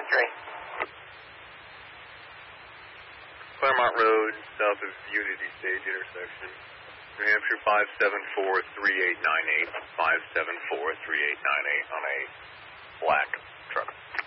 Claremont Road, south of Unity Stage intersection. New Hampshire 574-3898. 574-3898 on a black